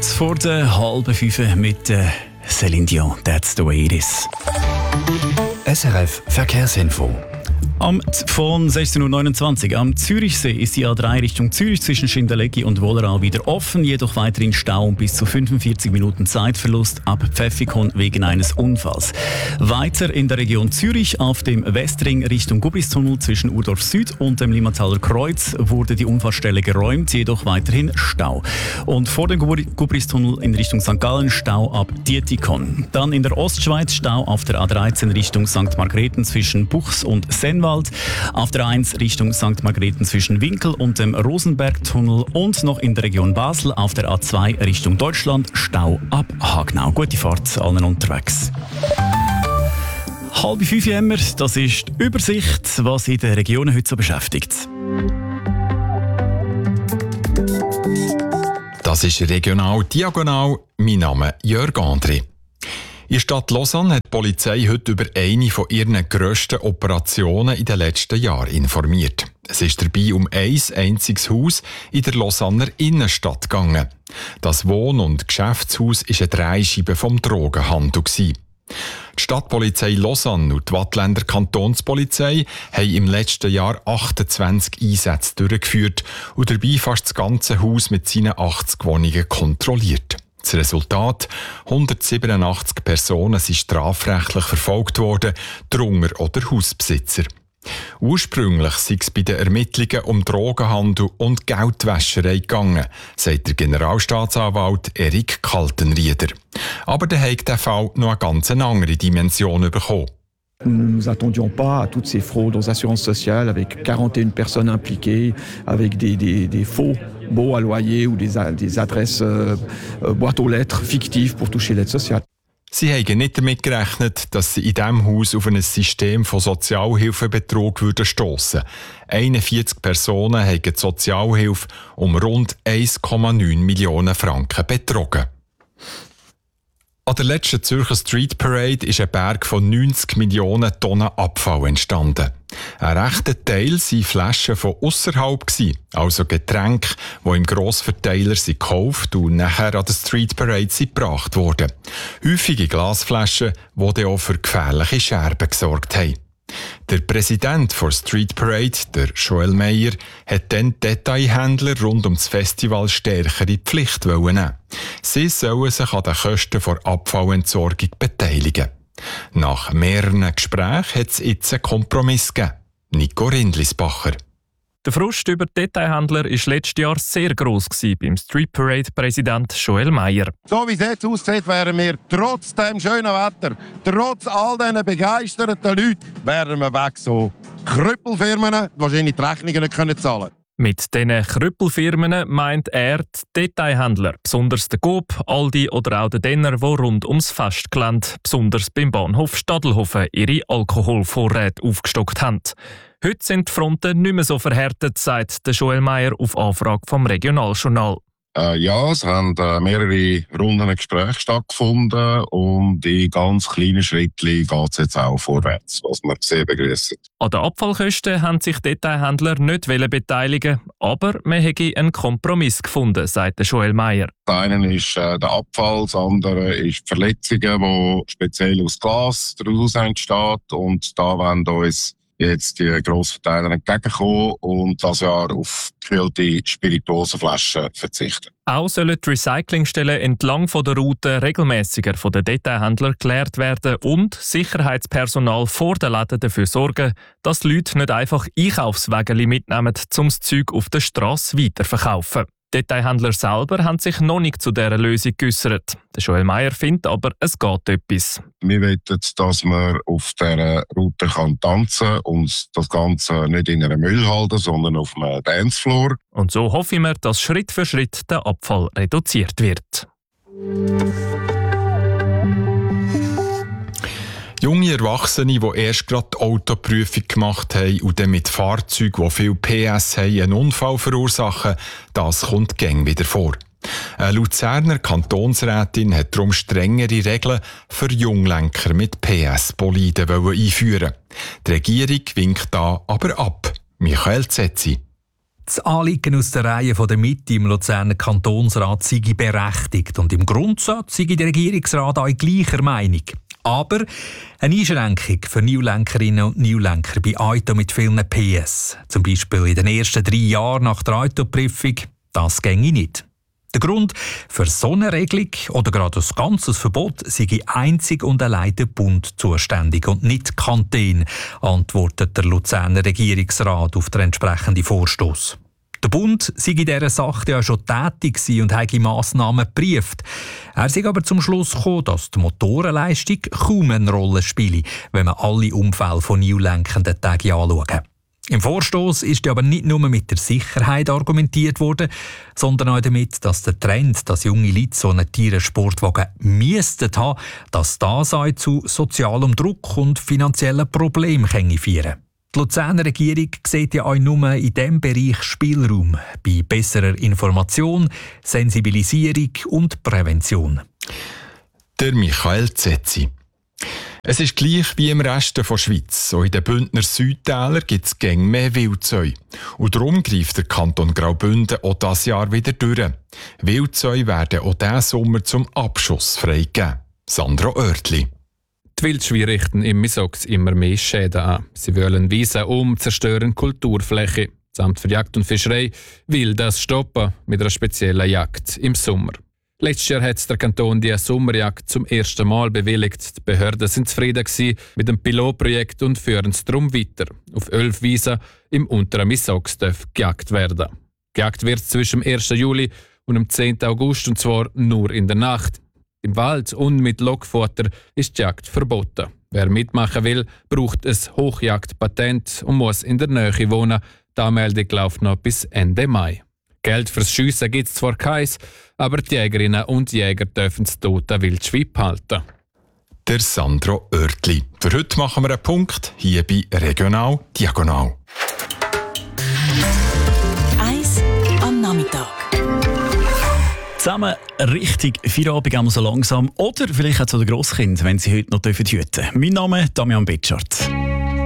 vor der 4:30 mit Céline Dion. That's the way it is. SRF Verkehrsinfo. Von 16.29 Uhr am Zürichsee ist die A3 Richtung Zürich zwischen Schindeletti und Wollerau wieder offen, jedoch weiterhin Stau und bis zu 45 Minuten Zeitverlust ab Pfäffikon wegen eines Unfalls. Weiter in der Region Zürich auf dem Westring Richtung Gubristunnel zwischen Urdorf Süd und dem Limmataler Kreuz wurde die Unfallstelle geräumt, jedoch weiterhin Stau. Und vor dem Gubristunnel in Richtung St. Gallen Stau ab Dietikon. Dann in der Ostschweiz Stau auf der A13 Richtung St. Margrethen zwischen Buchs und Sennwald. Auf der 1 Richtung St. Margrethen zwischen Winkel und dem Rosenbergtunnel und noch in der Region Basel auf der A2 Richtung Deutschland Stau ab Hagnau. Gute Fahrt allen unterwegs. 4:30 Uhr, das ist die Übersicht, was in den Regionen heute so beschäftigt. Das ist regional diagonal. Mein Name ist Jörg André. In der Stadt Lausanne hat die Polizei heute über eine von ihren grössten Operationen in den letzten Jahren informiert. Es ist dabei um ein einziges Haus in der Lausanner Innenstadt gegangen. Das Wohn- und Geschäftshaus war eine Drehscheibe vom Drogenhandel. Die Stadtpolizei Lausanne und die Waadtländer Kantonspolizei haben im letzten Jahr 28 Einsätze durchgeführt und dabei fast das ganze Haus mit seinen 80 Wohnungen kontrolliert. Das Resultat: 187 Personen sind strafrechtlich verfolgt worden, darunter auch der Hausbesitzer. Ursprünglich sei es bei den Ermittlungen um Drogenhandel und Geldwäscherei gegangen, sagt der Generalstaatsanwalt Erik Kaltenrieder. Aber der hat der Fall noch eine ganz andere Dimension bekommen. Nous ne nous attendions pas à toutes ces fraudes aux assurances sociales avec 41 personnes impliquées, avec des faux baux à loyer ou des adresses boîtes aux lettres fictives pour toucher l'aide sociale. Sie haben nicht damit gerechnet, dass sie in diesem Haus auf ein System von Sozialhilfebetrug stossen würden. 41 Personen haben die Sozialhilfe um rund 1,9 Millionen Franken betrogen. An der letzten Zürcher Street Parade ist ein Berg von 90 Millionen Tonnen Abfall entstanden. Ein rechter Teil waren Flaschen von ausserhalb, also Getränke, die im Grossverteiler gekauft und nachher an der Street Parade gebracht wurden. Häufige Glasflaschen, die dann auch für gefährliche Scherben gesorgt haben. Der Präsident der Street Parade, der Joel Meyer, hat dann Detailhändler rund um das Festival stärker in die Pflicht nehmen. Sie sollen sich an den Kosten der Abfallentsorgung beteiligen. Nach mehreren Gesprächen hat es jetzt einen Kompromiss gegeben. Nico Rindlisbacher. Der Frust über die Detailhändler war letztes Jahr sehr gross beim Street Parade-Präsident Joel Meyer. So wie es jetzt aussieht, wären wir trotz dem schönen Wetter, trotz all diesen begeisterten Leuten, wären wir weg so Krüppelfirmen, die wahrscheinlich die Rechnungen nicht zahlen können. Mit diesen Krüppelfirmen meint er die Detailhändler, besonders der Coop, Aldi oder auch der Denner, die rund ums Festgelände, besonders beim Bahnhof Stadelhofen, ihre Alkoholvorräte aufgestockt haben. Heute sind die Fronten nicht mehr so verhärtet, sagt der Joel Meyer auf Anfrage vom Regionaljournal. Ja, es haben mehrere Runden Gespräche stattgefunden und in ganz kleinen Schritten geht es jetzt auch vorwärts, was wir sehr begrüßen. An den Abfallkosten haben sich Detailhändler nicht beteiligen, aber man hätte einen Kompromiss gefunden, sagt Joel Meyer. Das eine ist der Abfall, das andere ist die Verletzungen, die speziell aus Glas daraus entstehen. Und da wollen uns jetzt die Grossverteiler entgegenkommen und das Jahr auf gekühlte Spirituosenflaschen verzichten. Auch sollen die Recyclingstellen entlang der Route regelmäßiger von den Detailhändlern geklärt werden und Sicherheitspersonal vor den Läden dafür sorgen, dass die Leute nicht einfach Einkaufswägeli mitnehmen, um das Zeug auf der Strasse weiterverkaufen. Die Detailhändler selber haben sich noch nicht zu dieser Lösung geäussert. Der Joel Meyer findet aber, es geht etwas. Wir wollen, dass man auf dieser Route tanzen kann und das Ganze nicht in einer Müllhalde, sondern auf einem Dancefloor. Und so hoffen wir, dass Schritt für Schritt der Abfall reduziert wird. Junge Erwachsene, die erst gerade die Autoprüfung gemacht haben und dann mit Fahrzeugen, die viel PS haben, einen Unfall verursachen, das kommt gäng wieder vor. Eine Luzerner Kantonsrätin hat darum strengere Regeln für Junglenker mit PS-Boliden einführen. Die Regierung winkt da aber ab. Michael Zetzi. Das Anliegen aus der Reihe der Mitte im Luzerner Kantonsrat sei berechtigt und im Grundsatz sei der Regierungsrat auch gleicher Meinung. Aber eine Einschränkung für Neulenkerinnen und Neulenker bei Autos mit vielen PS, zum Beispiel in den ersten 3 Jahren nach der Autoprüfung, das ginge nicht. Der Grund für so eine Regelung oder gerade ein ganzes Verbot sei einzig und allein der Bund zuständig und nicht die Kantone, antwortet der Luzerner Regierungsrat auf den entsprechenden Vorstoss. Der Bund sei in dieser Sache ja schon tätig und habe Massnahmen geprüft. Er sei aber zum Schluss gekommen, dass die Motorenleistung kaum eine Rolle spiele, wenn man alle Unfälle von neulenkenden Tagen anschaut. Im Vorstoss ist aber nicht nur mit der Sicherheit argumentiert worden, sondern auch damit, dass der Trend, dass junge Leute so einen teuren Sportwagen müssten haben, dass das auch zu sozialem Druck und finanziellen Problemen führen kann. Die Luzerner Regierung sieht ja auch nur in diesem Bereich Spielraum bei besserer Information, Sensibilisierung und Prävention. Der Michael Zetzi. Es ist gleich wie im Rest der Schweiz. So in den Bündner Südtälern gibt es gäng mehr Wildzeu. Und darum greift der Kanton Graubünden auch dieses Jahr wieder durch. Wildzeu werden auch diesen Sommer zum Abschuss freigegeben. Sandro Oertli. Die Wildschweine richten im Misox immer mehr Schäden an. Sie wollen Wiesen zerstören Kulturfläche. Das Amt für Jagd und Fischerei will das stoppen mit einer speziellen Jagd im Sommer. Letztes Jahr hat der Kanton die Sommerjagd zum ersten Mal bewilligt. Die Behörden sind zufrieden mit dem Pilotprojekt und führen es darum weiter. Auf 11 Wiesen im unteren Misox darf gejagt werden. Gejagt wird zwischen dem 1. Juli und dem 10. August, und zwar nur in der Nacht. Im Wald und mit Lockfutter ist die Jagd verboten. Wer mitmachen will, braucht ein Hochjagdpatent und muss in der Nähe wohnen. Die Anmeldung läuft noch bis Ende Mai. Geld fürs Schiessen gibt es zwar keins, aber die Jägerinnen und Jäger dürfen das tote Wildschwein behalten. Der Sandro Oertli. Für heute machen wir einen Punkt hier bei Regional Diagonal. 1 am Nachmittag. Zusammen richtig Feierabend, einmal so langsam. Oder vielleicht auch zu den Grosskind, wenn sie heute noch hüten dürfen. Mein Name ist Damian Betschart.